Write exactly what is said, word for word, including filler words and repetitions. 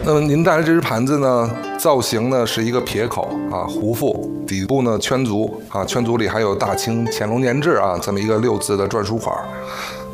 那么您带来这只盘子呢，造型呢是一个撇口啊，壶腹，底部呢圈足啊，圈足里还有大清乾隆年制啊这么一个六字的篆书款。